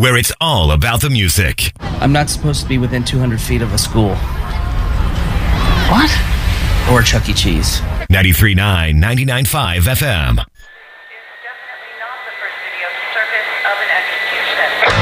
where it's all about the music. I'm not supposed to be within 200 feet of a school. What? Or Chuck E. Cheese. 93.9, 99.5 FM.